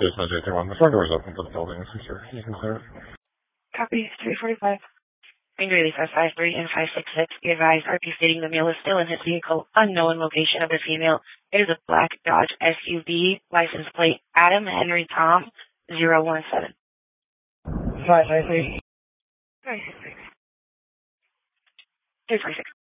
There's no J21. The front door is open for the building. You can clear it. Copy. 345. Being released at 53 and 566. Be advised, RP stating the male is still in his vehicle. Unknown location of the female. It is a black Dodge SUV. License plate Adam Henry Tom 017. 553. 566. 346.